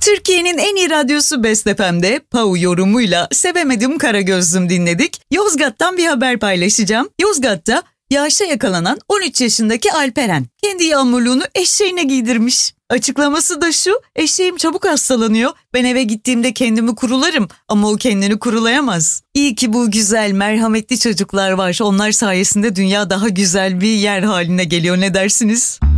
Türkiye'nin en iyi radyosu Best FM'de Pau yorumuyla Sevemedim Karagözlüm dinledik. Yozgat'tan bir haber paylaşacağım. Yozgat'ta yağışa yakalanan 13 yaşındaki Alperen kendi yağmurluğunu eşeğine giydirmiş. Açıklaması da şu: eşeğim çabuk hastalanıyor. Ben eve gittiğimde kendimi kurularım ama o kendini kurulayamaz. İyi ki bu güzel, merhametli çocuklar var. Onlar sayesinde dünya daha güzel bir yer haline geliyor, ne dersiniz?